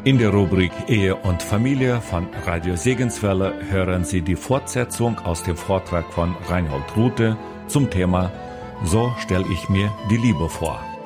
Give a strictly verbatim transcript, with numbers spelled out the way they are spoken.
In der Rubrik Ehe und Familie von Radio Segenswelle hören Sie die Fortsetzung aus dem Vortrag von Reinhold Ruthe zum Thema So stelle ich mir die Liebe vor.